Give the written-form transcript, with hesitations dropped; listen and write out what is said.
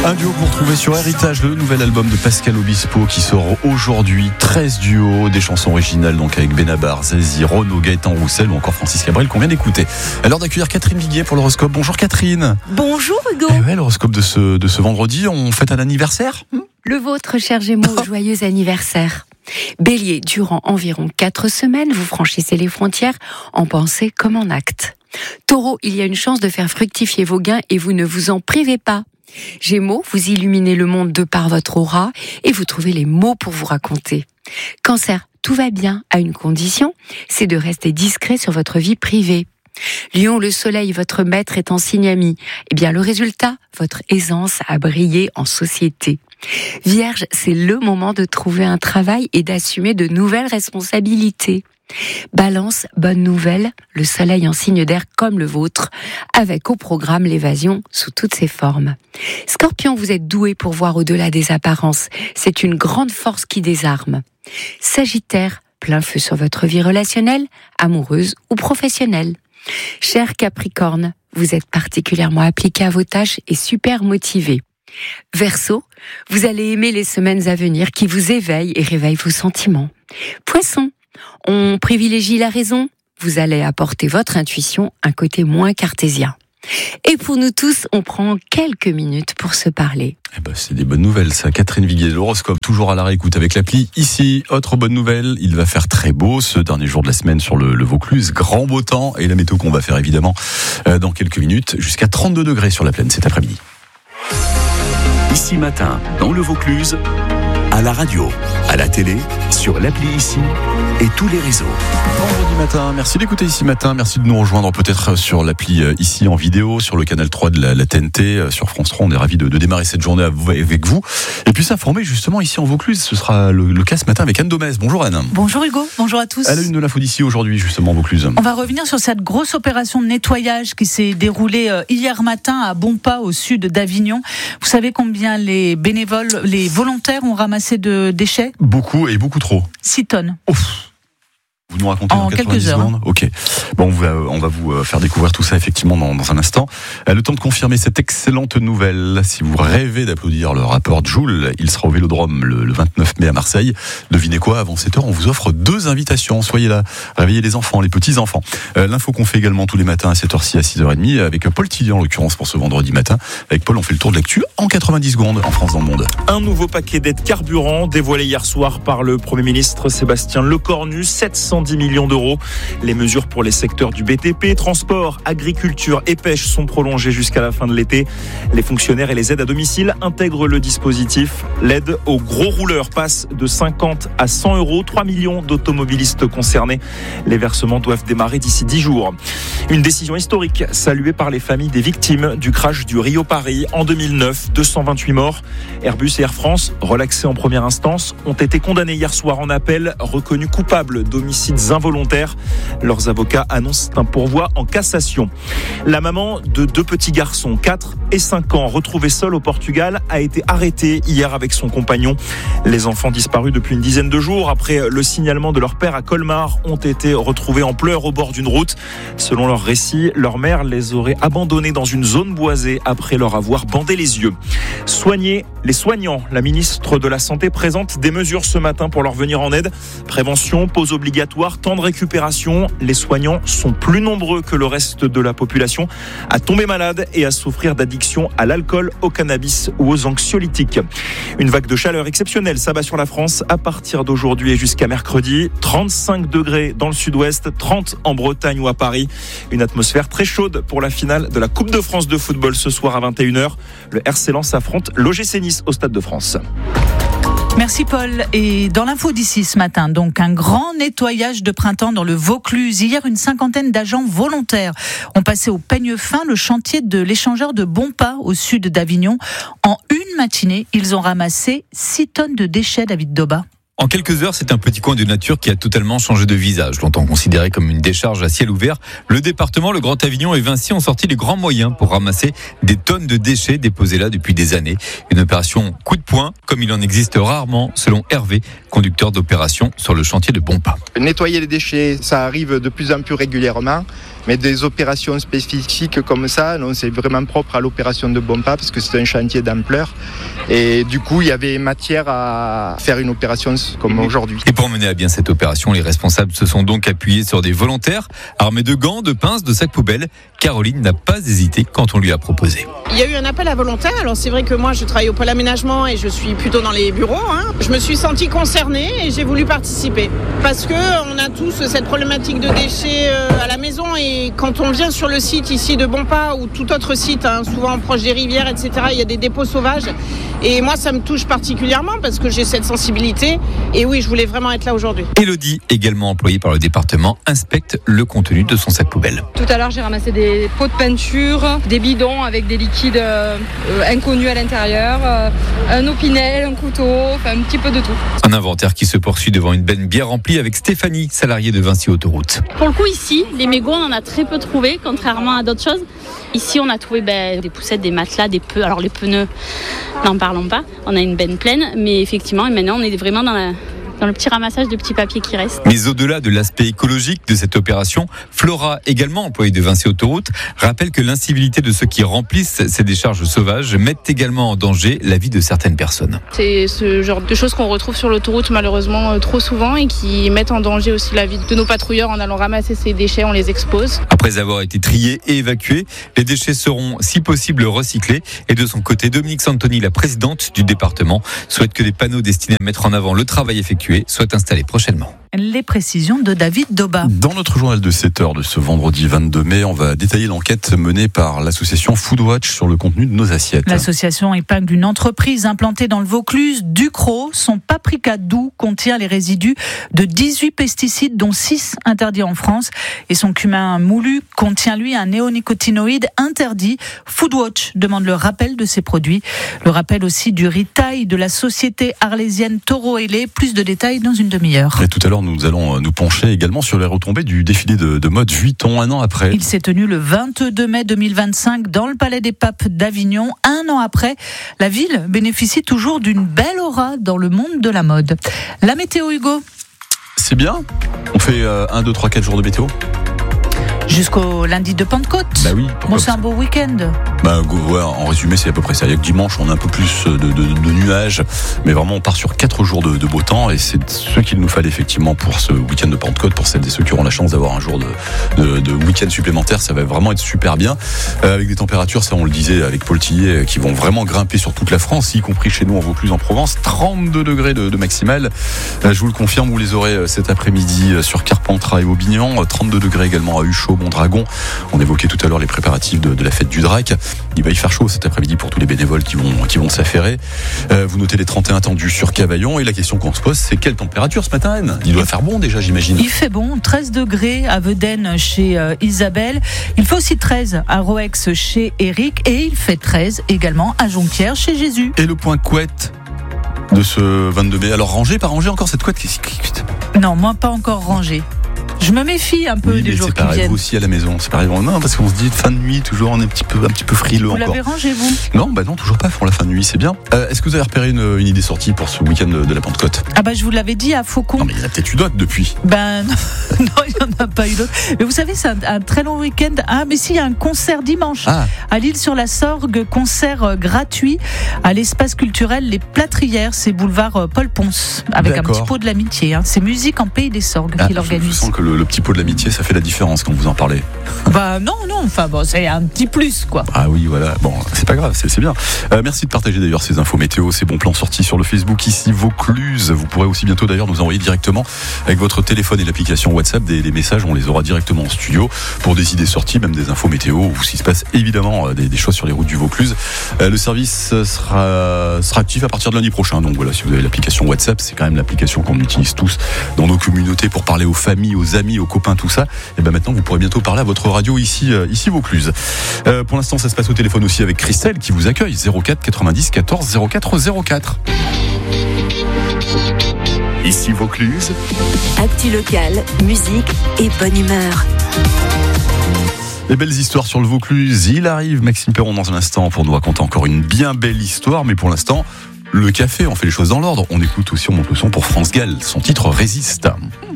Un duo pour trouver sur Héritage, le nouvel album de Pascal Obispo qui sort aujourd'hui. 13 duos, des chansons originales donc avec Benabar, Zazie, Renaud, Gaëtan Roussel ou encore Francis Cabrel qu'on vient d'écouter. Alors d'accueillir Catherine Viguier pour l'horoscope. Bonjour Catherine. Bonjour Hugo. L'horoscope de ce vendredi, on fête un anniversaire. Le vôtre, cher Gémeaux, joyeux anniversaire. Bélier, durant environ 4 semaines, vous franchissez les frontières en pensée comme en acte. Taureau, il y a une chance de faire fructifier vos gains et vous ne vous en privez pas. Gémeaux, vous illuminez le monde de par votre aura et vous trouvez les mots pour vous raconter. Cancer, tout va bien à une condition, c'est de rester discret sur votre vie privée. Lion, le soleil, votre maître est en signe ami. Eh bien, le résultat, votre aisance à briller en société. Vierge, c'est le moment de trouver un travail et d'assumer de nouvelles responsabilités. Balance, bonne nouvelle, le soleil en signe d'air comme le vôtre, avec au programme l'évasion sous toutes ses formes. Scorpion, vous êtes doué pour voir au-delà des apparences, c'est une grande force qui désarme. Sagittaire, plein feu sur votre vie relationnelle, amoureuse ou professionnelle. Cher Capricorne, vous êtes particulièrement appliqué à vos tâches et super motivé. Verseau, vous allez aimer les semaines à venir qui vous éveillent et réveillent vos sentiments. Poisson, on privilégie la raison, vous allez apporter votre intuition un côté moins cartésien. Et pour nous tous, on prend quelques minutes pour se parler. C'est des bonnes nouvelles ça. Catherine Viguier, l'horoscope toujours à la réécoute avec l'appli. Ici, autre bonne nouvelle, il va faire très beau ce dernier jour de la semaine sur le Vaucluse. Grand beau temps et la météo qu'on va faire évidemment dans quelques minutes. Jusqu'à 32 degrés sur la plaine cet après-midi. Ici matin, dans le Vaucluse, à la radio, à la télé, sur l'appli Ici et tous les réseaux. Vendredi matin, merci d'écouter Ici Matin, merci de nous rejoindre peut-être sur l'appli Ici en vidéo, sur le canal 3 de la TNT, sur France 3. On est ravis de démarrer cette journée avec vous. Et puis s'informer justement ici en Vaucluse, ce sera le cas ce matin avec Anne Domez. Bonjour Anne. Bonjour Hugo, bonjour à tous. À la une de l'info d'ici aujourd'hui justement en Vaucluse. On va revenir sur cette grosse opération de nettoyage qui s'est déroulée hier matin à Bonpas au sud d'Avignon. Vous savez combien les bénévoles, les volontaires ont ramassé de déchets ? Beaucoup et beaucoup trop. 6 tonnes. Ouf. Vous nous racontez en dans 90 quelques heures. Secondes. Ok. Bon, on va vous faire découvrir tout ça effectivement dans un instant. Le temps de confirmer cette excellente nouvelle. Si vous rêvez d'applaudir le rappeur Jul, il sera au Vélodrome le 29 mai à Marseille. Devinez quoi, avant 7h, on vous offre 2 invitations. Soyez là, réveillez les enfants, les petits-enfants. L'info qu'on fait également tous les matins à 7h6 à 6h30 avec Paul Tilly en l'occurrence pour ce vendredi matin. Avec Paul, on fait le tour de l'actu en 90 secondes en France dans le monde. Un nouveau paquet d'aides carburant dévoilé hier soir par le Premier ministre Sébastien Lecornu, 710 millions d'euros. Les mesures pour les secteurs du BTP, transport, agriculture et pêche sont prolongées jusqu'à la fin de l'été. Les fonctionnaires et les aides à domicile intègrent le dispositif. L'aide aux gros rouleurs passe de 50 à 100 euros. 3 millions d'automobilistes concernés. Les versements doivent démarrer d'ici 10 jours. Une décision historique saluée par les familles des victimes du crash du Rio-Paris en 2009. 228 morts. Airbus et Air France, relaxés en première instance, ont été condamnés hier soir en appel, reconnus coupables d'homicides involontaires. Leurs avocats annoncent un pourvoi en cassation. La maman de 2 petits garçons, 4 et 5 ans, retrouvée seule au Portugal, a été arrêtée hier avec son compagnon. Les enfants disparus depuis une dizaine de jours après le signalement de leur père à Colmar ont été retrouvés en pleurs au bord d'une route. Selon leur récit, leur mère les aurait abandonnés dans une zone boisée après leur avoir bandé les yeux. Soigner les soignants. La ministre de la Santé présente des mesures ce matin pour leur venir en aide. Prévention, pause obligatoire, temps de récupération. Les soignants sont plus nombreux que le reste de la population à tomber malade et à souffrir d'addiction à l'alcool, au cannabis ou aux anxiolytiques. Une vague de chaleur exceptionnelle s'abat sur la France à partir d'aujourd'hui et jusqu'à mercredi. 35 degrés dans le sud-ouest, 30 en Bretagne ou à Paris. Une atmosphère très chaude pour la finale de la Coupe de France de football ce soir à 21h. Le RC Lens affronte l'OGC Nice au Stade de France. Merci Paul. Et dans l'info d'ici ce matin, donc un grand nettoyage de printemps dans le Vaucluse. Hier, une 50aine d'agents volontaires ont passé au peigne fin le chantier de l'échangeur de Bonpas au sud d'Avignon. En une matinée, ils ont ramassé 6 tonnes de déchets, David Doba. En quelques heures, c'est un petit coin de nature qui a totalement changé de visage. Longtemps considéré comme une décharge à ciel ouvert, le département, le Grand Avignon et Vinci ont sorti les grands moyens pour ramasser des tonnes de déchets déposés là depuis des années. Une opération coup de poing, comme il en existe rarement, selon Hervé, conducteur d'opération sur le chantier de Bompas. Nettoyer les déchets, ça arrive de plus en plus régulièrement. Mais des opérations spécifiques comme ça, non, c'est vraiment propre à l'opération de Bompas parce que c'est un chantier d'ampleur. Et du coup, il y avait matière à faire une opération comme aujourd'hui. Et pour mener à bien cette opération, les responsables se sont donc appuyés sur des volontaires armés de gants, de pinces, de sacs poubelles. Caroline n'a pas hésité quand on lui a proposé. Il y a eu un appel à volontaires. Alors c'est vrai que moi, je travaille au pôle aménagement et je suis plutôt dans les bureaux. Je me suis sentie concernée et j'ai voulu participer. Parce qu'on a tous cette problématique de déchets à la maison. Et quand on vient sur le site ici de Bompas ou tout autre site, souvent proche des rivières, etc., il y a des dépôts sauvages. Et moi, ça me touche particulièrement parce que j'ai cette sensibilité. Et oui, je voulais vraiment être là aujourd'hui. Élodie, également employée par le département, inspecte le contenu de son sac poubelle. Tout à l'heure, j'ai ramassé des pots de peinture, des bidons avec des liquides inconnus à l'intérieur, un opinel, un couteau, enfin un petit peu de tout. Un inventaire qui se poursuit devant une benne bien remplie avec Stéphanie, salariée de Vinci Autoroute. Pour le coup, ici, les mégots, on en a très peu trouvé, contrairement à d'autres choses. Ici, on a trouvé des poussettes, des matelas, des pneus. Alors les pneus, n'en parlons pas. On a une benne pleine, mais effectivement, maintenant, on est vraiment dans le petit ramassage de petits papiers qui restent. Mais au-delà de l'aspect écologique de cette opération, Flora, également employée de Vinci Autoroute, rappelle que l'incivilité de ceux qui remplissent ces décharges sauvages mettent également en danger la vie de certaines personnes. C'est ce genre de choses qu'on retrouve sur l'autoroute malheureusement trop souvent et qui mettent en danger aussi la vie de nos patrouilleurs en allant ramasser ces déchets, on les expose. Après avoir été triés et évacués, les déchets seront si possible recyclés. Et de son côté, Dominique Santoni, la présidente du département, souhaite que des panneaux destinés à mettre en avant le travail effectué soient installés prochainement. Les précisions de David Doba. Dans notre journal de 7h de ce vendredi 22 mai, on va détailler l'enquête menée par l'association Foodwatch sur le contenu de nos assiettes. L'association épingle une entreprise implantée dans le Vaucluse, Ducros. Son paprika doux contient les résidus de 18 pesticides, dont 6 interdits en France. Et son cumin moulu contient, lui, un néonicotinoïde interdit. Foodwatch demande le rappel de ces produits. Le rappel aussi du riz taille de la société arlésienne Taureau et Lait. Plus de détails dans une demi-heure. Et tout à l'heure, nous allons nous pencher également sur les retombées du défilé de mode Vuitton un an après. Il s'est tenu le 22 mai 2025 dans le Palais des Papes d'Avignon. Un an après, la ville bénéficie toujours d'une belle aura dans le monde de la mode. La météo, Hugo ? C'est bien. On fait 1, 2, 3, 4 jours de météo. Jusqu'au lundi de Pentecôte. Bah oui. Bon, c'est un beau week-end. Ouais, en résumé, c'est à peu près ça. Il y a que dimanche, on a un peu plus de nuages, mais vraiment, on part sur 4 jours de beau temps, et c'est ce qu'il nous fallait effectivement pour ce week-end de Pentecôte, pour celles et ceux qui auront la chance d'avoir un jour de week-end supplémentaire. Ça va vraiment être super bien, avec des températures, ça on le disait avec Paul Tillet, qui vont vraiment grimper sur toute la France, y compris chez nous en Vaucluse, en Provence. 32 degrés de maximal. Je vous le confirme, vous les aurez cet après-midi sur Carpentras et Aubignan. 32 degrés également à Huchot, Mondragon. On évoquait tout à l'heure les préparatifs de la fête du Drac. Il va y faire chaud cet après-midi pour tous les bénévoles qui vont s'affairer. Vous notez les 31 attendus sur Cavaillon, et la question qu'on se pose, c'est quelle température ce matin, Anne ? Il doit faire bon déjà, j'imagine. Il fait bon, 13 degrés à Vedène chez Isabelle. Il fait aussi 13 à Roex chez Eric, et il fait 13 également à Jonquière chez Jésus. Et le point couette de ce 22 mai. Alors rangé, pas rangé encore cette couette ? Non, moi pas encore rangé. Je me méfie un peu des jours qui viennent. C'est pareil, vous aussi à la maison. C'est pareil, non, parce qu'on se dit fin de nuit, toujours, on est un petit peu frileux vous encore. Vous l'avez rangé, vous ? Non, toujours pas pour la fin de nuit, c'est bien. Est-ce que vous avez repéré une idée sortie pour ce week-end de la Pentecôte ? Je vous l'avais dit à Faucon. Non, mais il y en a peut-être eu d'autres depuis. Non, il n'y en a pas eu d'autres. Mais vous savez, c'est un très long week-end. Mais si, il y a un concert dimanche. À l'Île-sur-la-Sorgue, concert gratuit à l'espace culturel Les Plâtrières, c'est boulevard Paul Ponce, avec un petit pot de l'amitié. C'est Musique en Pays des Sorgues qui l'organise. Je sens que le petit pot de l'amitié, ça fait la différence quand vous en parlez. Non, c'est un petit plus, quoi. Ah oui, voilà. Bon, c'est pas grave, c'est bien. Merci de partager d'ailleurs ces infos météo, ces bons plans sortis sur le Facebook ici Vaucluse. Vous pourrez aussi bientôt d'ailleurs nous envoyer directement avec votre téléphone et l'application WhatsApp des messages. On les aura directement en studio pour des idées sorties, même des infos météo, ou s'il se passe évidemment des choses sur les routes du Vaucluse. Le service sera actif à partir de lundi prochain. Donc voilà, si vous avez l'application WhatsApp, c'est quand même l'application qu'on utilise tous dans nos communautés pour parler aux familles, aux amis, aux copains, tout ça. Et maintenant, vous pourrez bientôt parler à votre radio ici Vaucluse. Pour l'instant, ça se passe au téléphone aussi avec Christelle qui vous accueille. 04 90 14 04 04. Ici Vaucluse. Actu locale, musique et bonne humeur. Les belles histoires sur le Vaucluse, il arrive Maxime Perron dans un instant pour nous raconter encore une bien belle histoire, mais pour l'instant, le café, on fait les choses dans l'ordre. On écoute aussi, on monte le son pour France Gall, son titre Résiste.